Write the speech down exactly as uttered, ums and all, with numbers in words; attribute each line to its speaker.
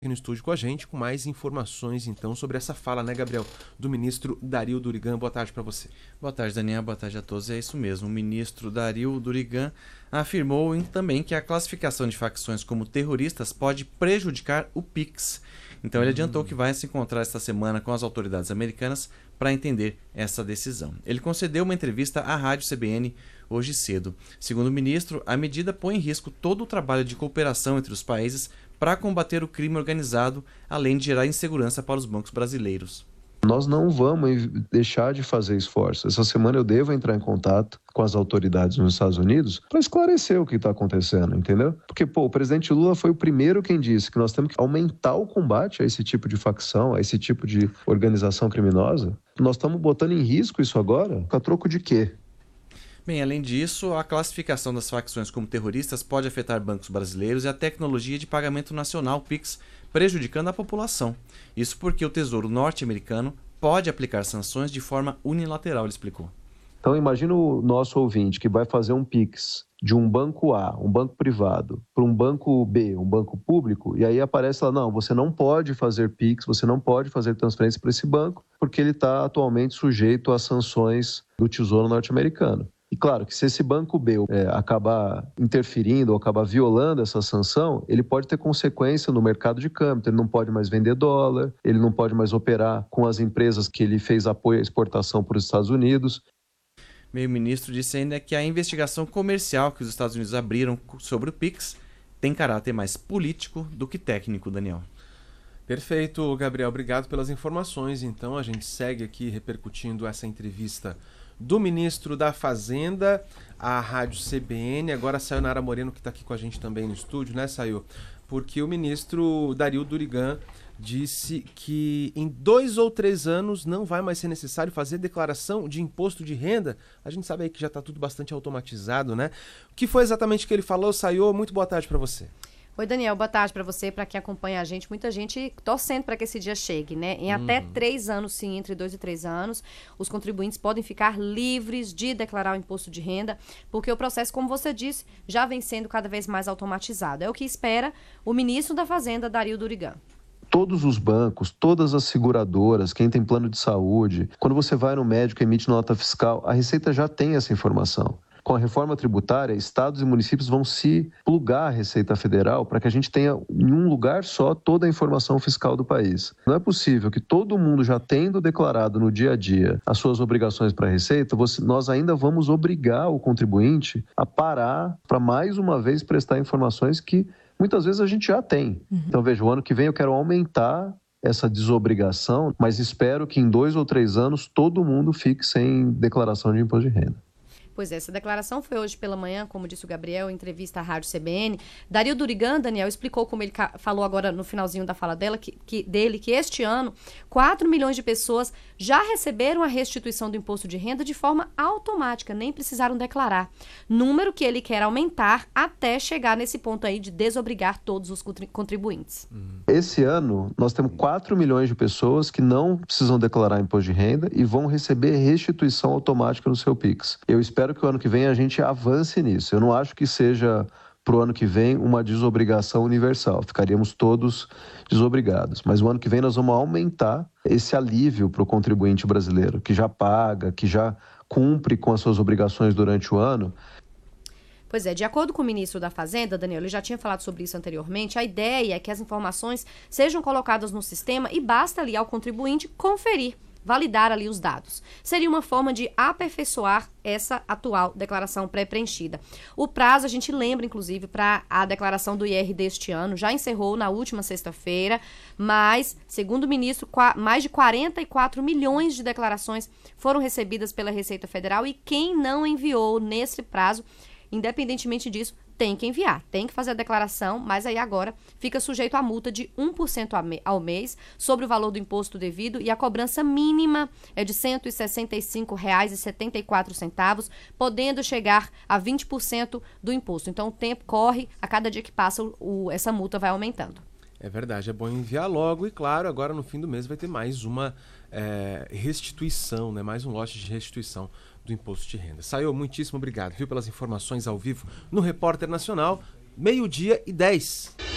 Speaker 1: aqui no estúdio com a gente, com mais informações, então, sobre essa fala, né, Gabriel, do ministro Dario Durigan. Boa tarde para você.
Speaker 2: Boa tarde, Daniel. Boa tarde a todos. É isso mesmo. O ministro Dario Durigan afirmou também que a classificação de facções como terroristas pode prejudicar o Pix. Então, ele hum. adiantou que vai se encontrar esta semana com as autoridades americanas para entender essa decisão. Ele concedeu uma entrevista à Rádio C B N hoje cedo. Segundo o ministro, a medida põe em risco todo o trabalho de cooperação entre os países para combater o crime organizado, além de gerar insegurança para os bancos brasileiros.
Speaker 3: Nós não vamos deixar de fazer esforços. Essa semana eu devo entrar em contato com as autoridades nos Estados Unidos para esclarecer o que está acontecendo, entendeu? Porque, pô, o presidente Lula foi o primeiro quem disse que nós temos que aumentar o combate a esse tipo de facção, a esse tipo de organização criminosa. Nós estamos botando em risco isso agora? A troco de quê?
Speaker 2: Bem, além disso, a classificação das facções como terroristas pode afetar bancos brasileiros e a tecnologia de pagamento nacional, Pix, prejudicando a população. Isso porque o Tesouro norte-americano pode aplicar sanções de forma unilateral, ele explicou.
Speaker 3: Então imagina o nosso ouvinte que vai fazer um Pix de um banco A, um banco privado, para um banco B, um banco público, e aí aparece lá, não, você não pode fazer Pix, você não pode fazer transferência para esse banco, porque ele está atualmente sujeito às sanções do Tesouro norte-americano. E claro que se esse banco B é, acabar interferindo ou acabar violando essa sanção, ele pode ter consequência no mercado de câmbio. Ele não pode mais vender dólar, ele não pode mais operar com as empresas que ele fez apoio à exportação para os Estados Unidos.
Speaker 2: O ministro disse ainda que a investigação comercial que os Estados Unidos abriram sobre o Pix tem caráter mais político do que técnico, Daniel.
Speaker 1: Perfeito, Gabriel. Obrigado pelas informações. Então, a gente segue aqui repercutindo essa entrevista do ministro da Fazenda à Rádio C B N. Agora a Sayonara Moreno, que está aqui com a gente também no estúdio, né, Sayo? Porque o ministro Dario Durigan disse que em dois ou três anos não vai mais ser necessário fazer declaração de imposto de renda. A gente sabe aí que já está tudo bastante automatizado, né? O que foi exatamente que ele falou, Sayo? Muito boa tarde para você.
Speaker 4: Oi, Daniel, boa tarde para você, para quem acompanha a gente. Muita gente torcendo para que esse dia chegue, né? Em até uhum. três anos, sim, entre dois e três anos, os contribuintes podem ficar livres de declarar o imposto de renda, porque o processo, como você disse, já vem sendo cada vez mais automatizado. É o que espera o ministro da Fazenda, Dario Durigan.
Speaker 3: Todos os bancos, todas as seguradoras, quem tem plano de saúde, quando você vai no médico e emite nota fiscal, a Receita já tem essa informação. Com a reforma tributária, estados e municípios vão se plugar à Receita Federal para que a gente tenha em um lugar só toda a informação fiscal do país. Não é possível que todo mundo já tendo declarado no dia a dia as suas obrigações para a Receita, você, nós ainda vamos obrigar o contribuinte a parar para mais uma vez prestar informações que muitas vezes a gente já tem. Uhum. Então veja, o ano que vem eu quero aumentar essa desobrigação, mas espero que em dois ou três anos todo mundo fique sem declaração de imposto de renda.
Speaker 4: Pois é, essa declaração foi hoje pela manhã, como disse o Gabriel, em entrevista à Rádio C B N. Dario Durigan, Daniel, explicou, como ele falou agora no finalzinho da fala dela, que, que, dele, que este ano quatro milhões de pessoas já receberam a restituição do imposto de renda de forma automática, nem precisaram declarar. Número que ele quer aumentar até chegar nesse ponto aí de desobrigar todos os contribuintes.
Speaker 3: Esse ano, nós temos quatro milhões de pessoas que não precisam declarar imposto de renda e vão receber restituição automática no seu Pix. Eu espero Espero que o ano que vem a gente avance nisso. Eu não acho que seja para o ano que vem uma desobrigação universal. Ficaríamos todos desobrigados. Mas o ano que vem nós vamos aumentar esse alívio para o contribuinte brasileiro, que já paga, que já cumpre com as suas obrigações durante o ano.
Speaker 4: Pois é, de acordo com o ministro da Fazenda, Daniel, ele já tinha falado sobre isso anteriormente, a ideia é que as informações sejam colocadas no sistema e basta ali ao contribuinte conferir, validar ali os dados. Seria uma forma de aperfeiçoar essa atual declaração pré-preenchida. O prazo, a gente lembra, inclusive, para a declaração do I R deste ano, já encerrou na última sexta-feira, mas, segundo o ministro, mais de quarenta e quatro milhões de declarações foram recebidas pela Receita Federal e quem não enviou nesse prazo, independentemente disso, tem que enviar, tem que fazer a declaração, mas aí agora fica sujeito à multa de um por cento ao mês sobre o valor do imposto devido e a cobrança mínima é de cento e sessenta e cinco reais e setenta e quatro centavos, podendo chegar a vinte por cento do imposto. Então o tempo corre, a cada dia que passa o, essa multa vai aumentando.
Speaker 1: É verdade, é bom enviar logo e, claro, agora no fim do mês vai ter mais uma é, restituição, né? Mais um lote de restituição do imposto de renda. Sayo, muitíssimo obrigado, viu, pelas informações ao vivo no Repórter Nacional, meio-dia e dez.